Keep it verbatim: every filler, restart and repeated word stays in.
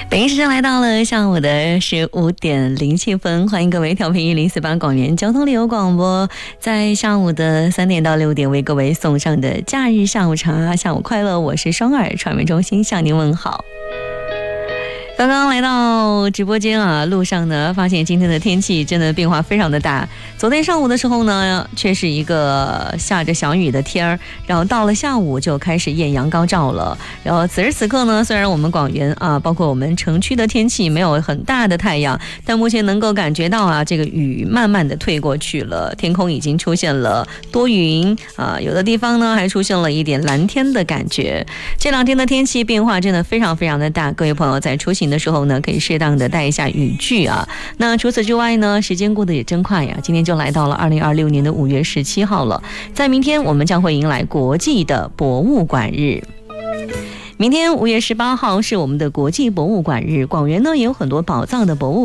北京时间来到了下午的十五点零七分，欢迎各位调频一零四八广元交通旅游广播，在下午的三点到六点为各位送上的假日下午茶，下午快乐，我是双耳传媒中心向您问好。刚刚来到直播间啊，路上呢发现今天的天气真的变化非常的大。昨天上午的时候呢，却是一个下着小雨的天儿，然后到了下午就开始艳阳高照了。然后此时此刻呢，虽然我们广元啊，包括我们城区的天气没有很大的太阳，但目前能够感觉到啊，这个雨慢慢的退过去了，天空已经出现了多云啊，有的地方呢还出现了一点蓝天的感觉。这两天的天气变化真的非常非常的大，各位朋友在出行的时候呢，可以适当的带一下雨具啊。那除此之外呢，时间过得也真快呀，今天就来到了二零二六年的五月十七号了。在明天我们将会迎来国际的博物馆日。明天五月十八号是我们的国际博物馆日，广元呢也有很多宝藏的博物